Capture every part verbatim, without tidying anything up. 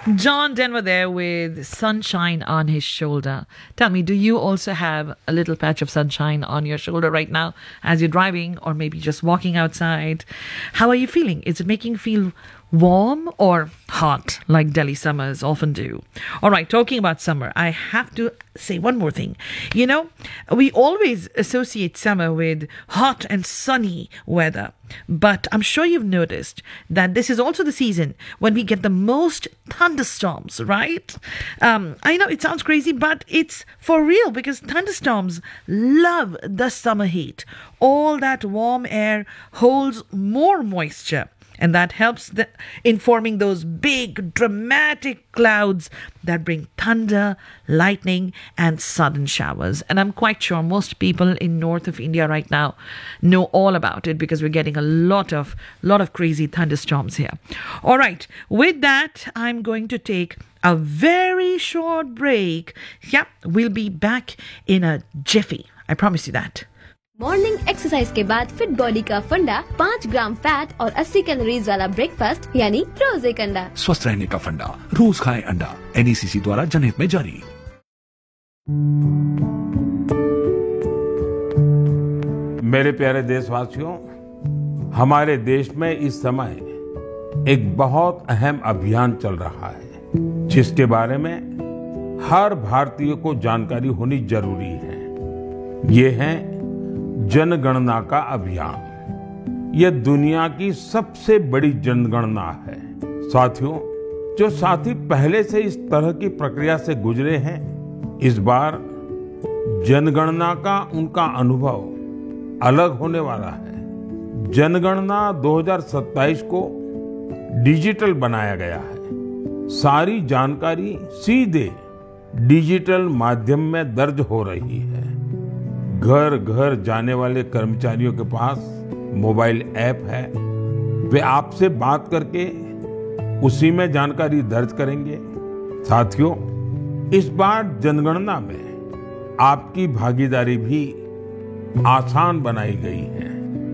John Denver there with sunshine on his shoulder. Tell me, do you also have a little patch of sunshine on your shoulder right now as you're driving or maybe just walking outside? How are you feeling? Is it making you feel warm or hot like Delhi summers often do? All right, talking about summer, I have to say one more thing. You know, we always associate summer with hot and sunny weather, but I'm sure you've noticed that this is also the season when we get the most thunderstorms, right? Um, I know it sounds crazy, but it's for real because thunderstorms love the summer heat. All that warm air holds more moisture, and that helps the, in forming those big, dramatic clouds that bring thunder, lightning, and sudden showers. And I'm quite sure most people in north of India right now know all about it because we're getting a lot of, lot of crazy thunderstorms here. All right, with that, I'm going to take a very short break. Yep, we'll be back in a jiffy. I promise you that. Morning exercise के बाद fit body का फंडा, पाँच ग्राम fat और अस्सी calories वाला breakfast यानी रोज एक अंडा। स्वस्थ रहने का फंडा, रोज खाएं अंडा। एनईसीसी द्वारा जनहित में जारी। मेरे प्यारे देशवासियों, हमारे देश में इस समय एक बहुत अहम अभियान चल रहा है जिसके बारे में हर भारतीय को जानकारी होनी जरूरी है। ये है जनगणना का अभियान। यह दुनिया की सबसे बड़ी जनगणना है। साथियों, जो साथी पहले से इस तरह की प्रक्रिया से गुजरे हैं, इस बार जनगणना का उनका अनुभव अलग होने वाला है। जनगणना दो हज़ार सत्ताईस को डिजिटल बनाया गया है। सारी जानकारी सीधे डिजिटल माध्यम में दर्ज हो रही है। घर घर जाने वाले कर्मचारियों के पास मोबाइल ऐप है। वे आपसे बात करके उसी में जानकारी दर्ज करेंगे। साथियों, इस बार जनगणना में आपकी भागीदारी भी आसान बनाई गई है।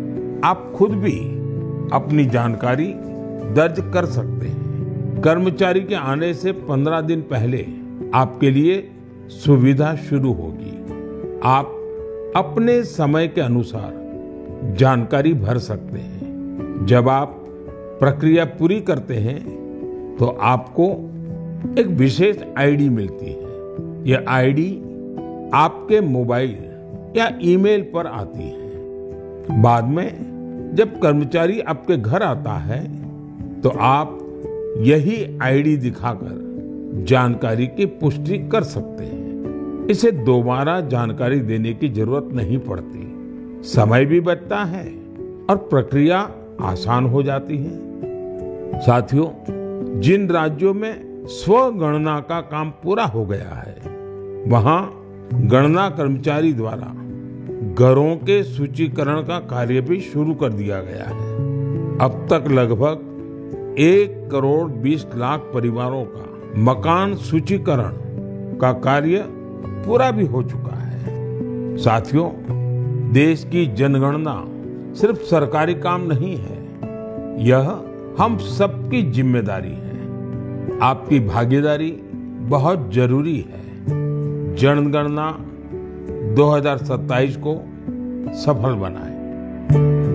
आप खुद भी अपनी जानकारी दर्ज कर सकते हैं। कर्मचारी के आने से पंद्रह दिन पहले आपके लिए सुविधा शुरू होगी। आप अपने समय के अनुसार जानकारी भर सकते हैं। जब आप प्रक्रिया पूरी करते हैं तो आपको एक विशेष आईडी मिलती है। यह आईडी आपके मोबाइल या ईमेल पर आती है। बाद में जब कर्मचारी आपके घर आता है तो आप यही आईडी दिखाकर जानकारी की पुष्टि कर सकते हैं। इसे दोबारा जानकारी देने की जरूरत नहीं पड़ती। समय भी बचता है और प्रक्रिया आसान हो जाती है। साथियों, जिन राज्यों में स्वगणना का काम पूरा हो गया है, वहां गणना कर्मचारी द्वारा घरों के सूचीकरण का कार्य भी शुरू कर दिया गया है। अब तक लगभग एक करोड़ बीस लाख परिवारों का मकान सूचीकरण का कार्य पूरा भी हो चुका है। साथियों, देश की जनगणना सिर्फ सरकारी काम नहीं है, यह हम सबकी जिम्मेदारी है। आपकी भागीदारी बहुत जरूरी है। जनगणना दो हज़ार सत्ताईस को सफल बनाएं।